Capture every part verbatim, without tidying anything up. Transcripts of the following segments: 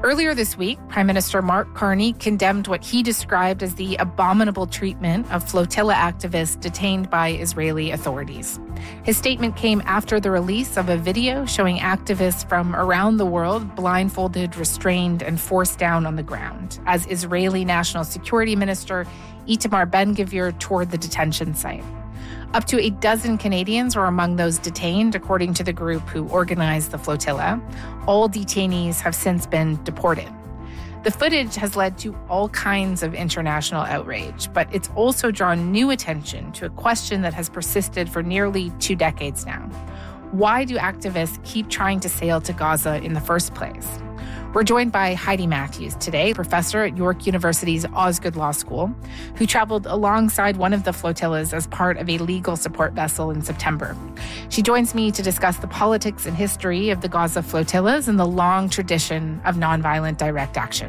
Earlier this week, Prime Minister Mark Carney condemned what he described as the abominable treatment of flotilla activists detained by Israeli authorities. His statement came after the release of a video showing activists from around the world blindfolded, restrained, and forced down on the ground as Israeli National Security Minister Itamar Ben-Gvir toured the detention site. Up to a dozen Canadians were among those detained, according to the group who organized the flotilla. All detainees have since been deported. The footage has led to all kinds of international outrage, but it's also drawn new attention to a question that has persisted for nearly two decades now. Why do activists keep trying to sail to Gaza in the first place? We're joined by Heidi Matthews today, professor at York University's Osgoode Law School, who traveled alongside one of the flotillas as part of a legal support vessel in September. She joins me to discuss the politics and history of the Gaza flotillas and the long tradition of nonviolent direct action.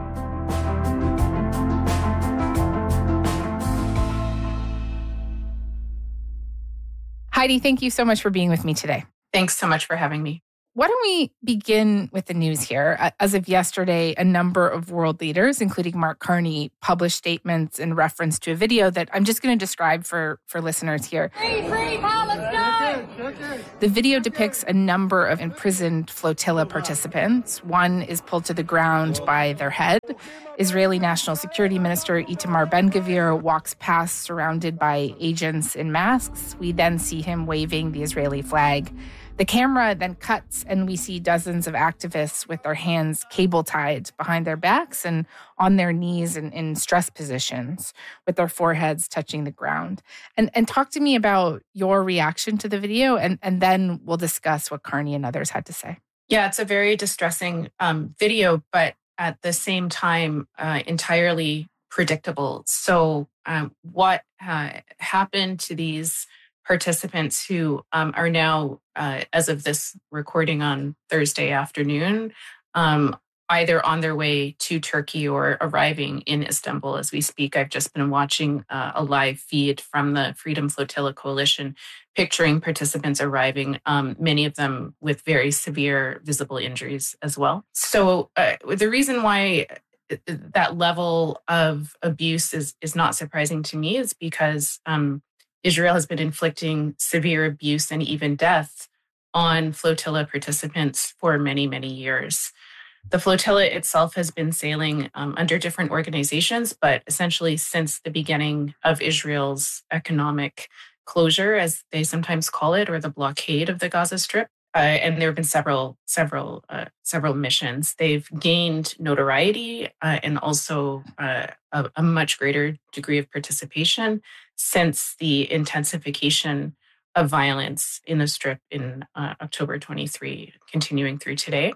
Heidi, thank you so much for being with me today. Thanks so much for having me. Why don't we begin with the news here? As of yesterday, a number of world leaders, including Mark Carney, published statements in reference to a video that I'm just going to describe for, for listeners here. Free, free Palestine! The video depicts a number of imprisoned flotilla participants. One is pulled to the ground by their head. Israeli National Security Minister Itamar Ben-Gvir walks past surrounded by agents in masks. We then see him waving the Israeli flag. The camera then cuts and we see dozens of activists with their hands cable tied behind their backs and on their knees in, in stress positions with their foreheads touching the ground. And, and talk to me about your reaction to the video, and, and then we'll discuss what Carney and others had to say. Yeah, it's a very distressing um, video, but at the same time, uh, entirely predictable. So um, what uh, happened to these participants who um, are now, uh, as of this recording on Thursday afternoon, um, either on their way to Turkey or arriving in Istanbul as we speak. I've just been watching uh, a live feed from the Freedom Flotilla Coalition, picturing participants arriving, um, many of them with very severe visible injuries as well. So uh, the reason why that level of abuse is, is not surprising to me is because um, Israel has been inflicting severe abuse and even death on flotilla participants for many, many years. The flotilla itself has been sailing um, under different organizations, but essentially since the beginning of Israel's economic closure, as they sometimes call it, or the blockade of the Gaza Strip. Uh, and there have been several, several, uh, several missions. They've gained notoriety uh, and also uh, a, a much greater degree of participation since the intensification of violence in the Strip in uh, October twenty-three, continuing through today.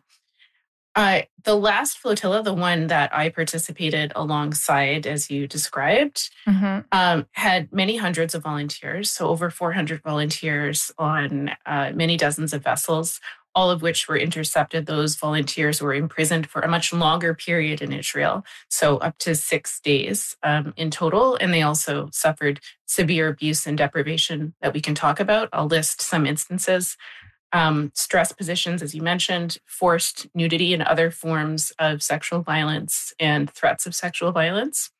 Uh, the last flotilla, the one that I participated alongside, as you described, mm-hmm. um, had many hundreds of volunteers, so over four hundred volunteers on uh, many dozens of vessels, all of which were intercepted. Those volunteers were imprisoned for a much longer period in Israel, so up to six days um, in total, and they also suffered severe abuse and deprivation that we can talk about. I'll list some instances. Um, stress positions, as you mentioned, forced nudity and other forms of sexual violence and threats of sexual violence.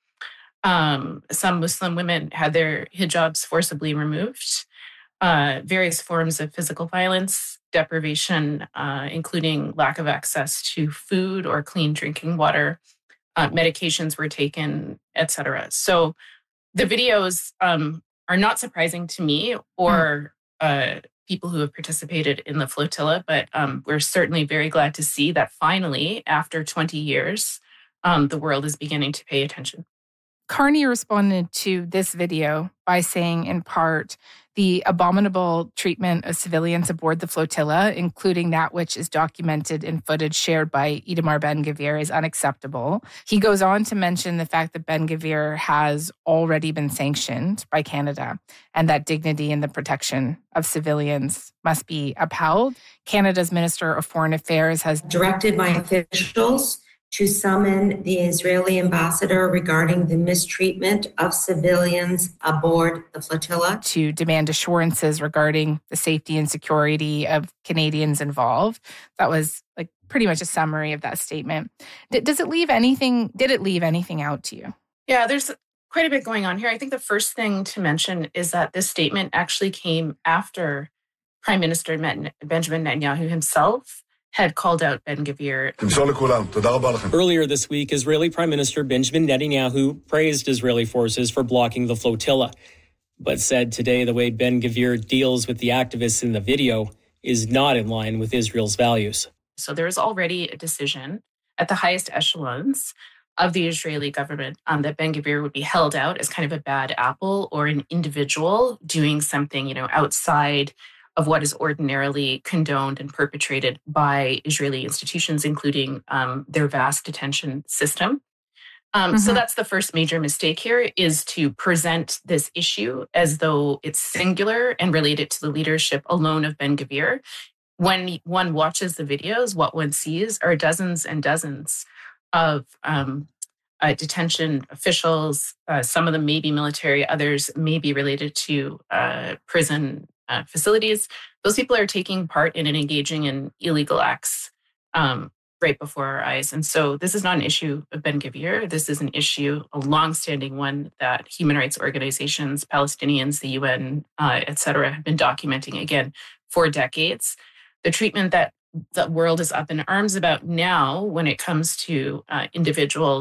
Um, some Muslim women had their hijabs forcibly removed. Uh, various forms of physical violence, deprivation, uh, including lack of access to food or clean drinking water. Uh, medications were taken, et cetera. So the videos um, are not surprising to me or mm. uh, people who have participated in the flotilla, but um, we're certainly very glad to see that finally, after twenty years, um, the world is beginning to pay attention. Carney responded to this video by saying, in part, the abominable treatment of civilians aboard the flotilla, including that which is documented in footage shared by Itamar Ben-Gvir, is unacceptable. He goes on to mention the fact that Ben-Gvir has already been sanctioned by Canada and that dignity and the protection of civilians must be upheld. Canada's Minister of Foreign Affairs has directed my officials to summon the Israeli ambassador regarding the mistreatment of civilians aboard the flotilla. To demand assurances regarding the safety and security of Canadians involved. That was like pretty much a summary of that statement. D- does it leave anything, did it leave anything out to you? Yeah, there's quite a bit going on here. I think the first thing to mention is that this statement actually came after Prime Minister Benjamin Netanyahu himself had called out Ben-Gvir. Earlier this week, Israeli Prime Minister Benjamin Netanyahu praised Israeli forces for blocking the flotilla, but said today the way Ben-Gvir deals with the activists in the video is not in line with Israel's values. So there is already a decision at the highest echelons of the Israeli government um, that Ben-Gvir would be held out as kind of a bad apple or an individual doing something, you know, outside of what is ordinarily condoned and perpetrated by Israeli institutions, including um, their vast detention system. Um, mm-hmm. So that's the first major mistake here, is to present this issue as though it's singular and related to the leadership alone of Ben-Gvir. When one watches the videos, what one sees are dozens and dozens of um, uh, detention officials. Uh, some of them may be military, others may be related to uh, prison Uh, facilities. Those people are taking part in and engaging in illegal acts um, right before our eyes. And so this is not an issue of Ben-Gvir. This is an issue, a longstanding one, that human rights organizations, Palestinians, the U N, uh, et cetera, have been documenting, again, for decades. The treatment that the world is up in arms about now when it comes to uh, individuals